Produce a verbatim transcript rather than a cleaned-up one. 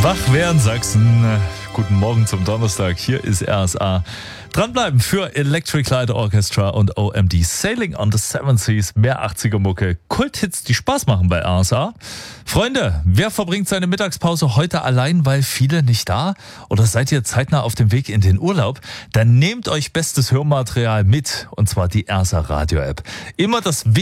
Wach werden Sachsen. Guten Morgen zum Donnerstag. Hier ist R S A. Dranbleiben für Electric Light Orchestra und O M D. Sailing on the Seven Seas. Mehr achtziger-Mucke. Kulthits, die Spaß machen bei R S A. Freunde, wer verbringt seine Mittagspause heute allein, weil viele nicht da? Oder seid ihr zeitnah auf dem Weg in den Urlaub? Dann nehmt euch bestes Hörmaterial mit. Und zwar die R S A Radio App. Immer das